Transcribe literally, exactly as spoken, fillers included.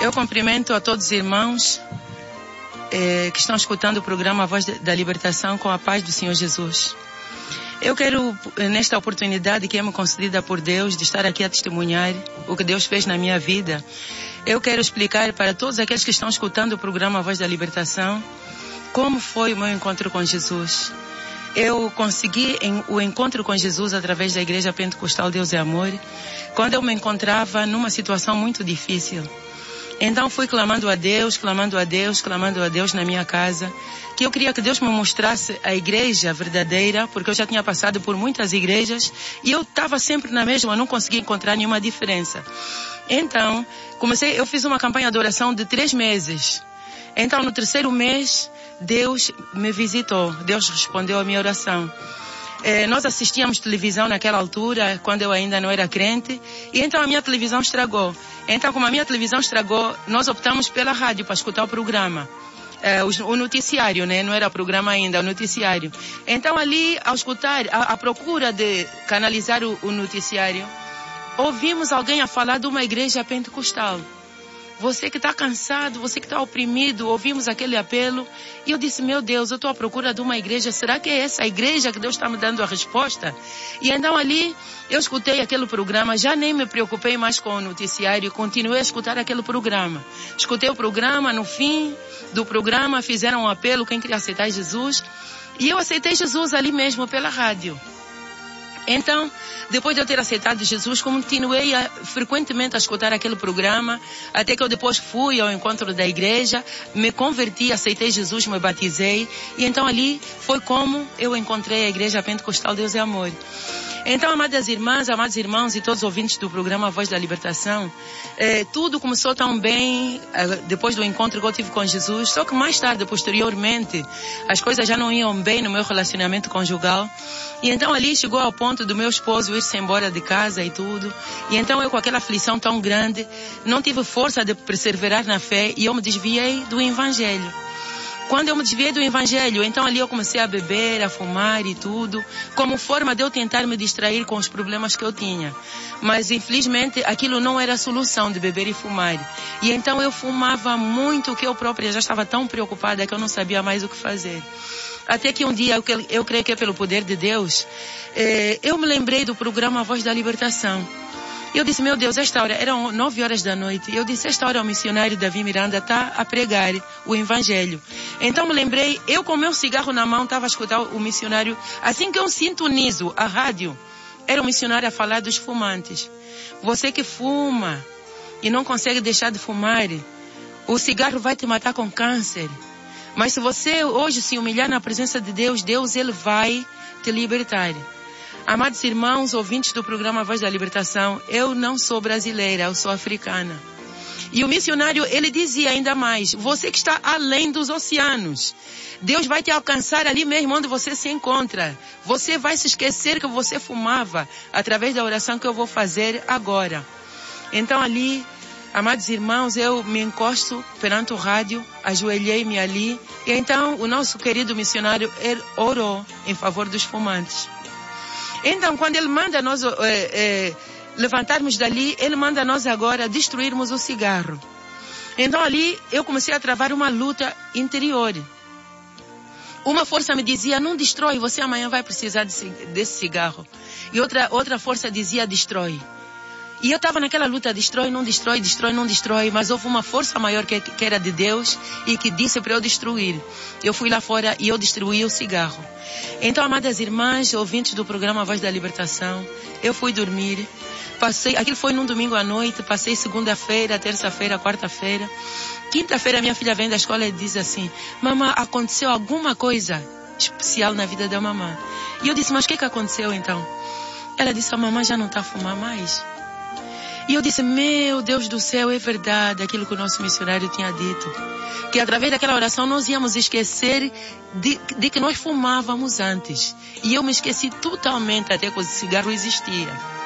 Eu cumprimento a todos os irmãos eh, que estão escutando o programa A Voz da Libertação com a paz do Senhor Jesus. Eu quero, nesta oportunidade que é me concedida por Deus, de estar aqui a testemunhar o que Deus fez na minha vida, eu quero explicar para todos aqueles que estão escutando o programa A Voz da Libertação como foi o meu encontro com Jesus. Eu consegui em, o encontro com Jesus através da Igreja Pentecostal Deus é Amor, quando eu me encontrava numa situação muito difícil. Então fui clamando a Deus, clamando a Deus, clamando a Deus na minha casa, que eu queria que Deus me mostrasse a igreja verdadeira, porque eu já tinha passado por muitas igrejas e eu estava sempre na mesma, não conseguia encontrar nenhuma diferença. Então, comecei, eu fiz uma campanha de oração de três meses. Então, no terceiro mês, Deus me visitou, Deus respondeu a minha oração. Eh, nós assistíamos televisão naquela altura, quando eu ainda não era crente, e então a minha televisão estragou. Então, como a minha televisão estragou, nós optamos pela rádio para escutar o programa. Eh, o, o noticiário, né? Não era o programa ainda, o noticiário. Então, ali, ao escutar, à, à procura de canalizar o, o noticiário, ouvimos alguém a falar de uma igreja pentecostal. Você que está cansado, você que está oprimido, ouvimos aquele apelo. E eu disse, meu Deus, eu estou à procura de uma igreja. Será que é essa a igreja que Deus está me dando a resposta? E então ali, eu escutei aquele programa, já nem me preocupei mais com o noticiário, continuei a escutar aquele programa. Escutei o programa, no fim do programa fizeram um apelo, quem queria aceitar Jesus. E eu aceitei Jesus ali mesmo, pela rádio. Então, depois de eu ter aceitado Jesus, continuei a, frequentemente a escutar aquele programa, até que eu depois fui ao encontro da igreja, me converti, aceitei Jesus, me batizei, e então ali foi como eu encontrei a Igreja Pentecostal Deus é Amor. Então, amadas irmãs, amados irmãos e todos os ouvintes do programa A Voz da Libertação, eh, tudo começou tão bem eh, depois do encontro que eu tive com Jesus, só que mais tarde, posteriormente, as coisas já não iam bem no meu relacionamento conjugal. E então ali chegou ao ponto do meu esposo ir-se embora de casa e tudo. E então eu, com aquela aflição tão grande, não tive força de perseverar na fé e eu me desviei do Evangelho. Quando eu me desviei do Evangelho, então ali eu comecei a beber, a fumar e tudo, como forma de eu tentar me distrair com os problemas que eu tinha. Mas infelizmente aquilo não era a solução de beber e fumar. E então eu fumava muito, que eu própria já estava tão preocupada que eu não sabia mais o que fazer. Até que um dia, eu, eu creio que é pelo poder de Deus, eh, eu me lembrei do programa A Voz da Libertação. E eu disse, meu Deus, esta hora, eram nove horas da noite, e eu disse, esta hora o missionário Davi Miranda está a pregar o Evangelho. Então me lembrei, eu com o meu cigarro na mão estava a escutar o missionário, assim que eu sintonizo a rádio, era o missionário a falar dos fumantes. Você que fuma e não consegue deixar de fumar, o cigarro vai te matar com câncer. Mas se você hoje se humilhar na presença de Deus, Deus ele vai te libertar. Amados irmãos, ouvintes do programa A Voz da Libertação, eu não sou brasileira, eu sou africana. E o missionário, ele dizia ainda mais, você que está além dos oceanos, Deus vai te alcançar ali mesmo onde você se encontra. Você vai se esquecer que você fumava através da oração que eu vou fazer agora. Então ali, amados irmãos, eu me encosto perante o rádio, ajoelhei-me ali, e então o nosso querido missionário ele orou em favor dos fumantes. Então, quando ele manda nós é, é, levantarmos dali, ele manda nós agora destruirmos o cigarro. Então ali eu comecei a travar uma luta interior. Uma força me dizia, não destrói, você amanhã vai precisar desse, desse cigarro. E outra, outra força dizia, destrói. E eu estava naquela luta, destrói, não destrói, destrói, não destrói, mas houve uma força maior que, que era de Deus e que disse para eu destruir. Eu fui lá fora e eu destruí o cigarro. Então, amadas irmãs, ouvintes do programa A Voz da Libertação, eu fui dormir, passei, aquilo foi num domingo à noite, passei segunda-feira, terça-feira, quarta-feira. Quinta-feira minha filha vem da escola e diz assim, mamãe, aconteceu alguma coisa especial na vida da mamãe. E eu disse, mas o que que aconteceu então? Ela disse, a mamãe já não está a fumar mais. E eu disse, meu Deus do céu, é verdade aquilo que o nosso missionário tinha dito. Que através daquela oração nós íamos esquecer de, de que nós fumávamos antes. E eu me esqueci totalmente até que o cigarro existia.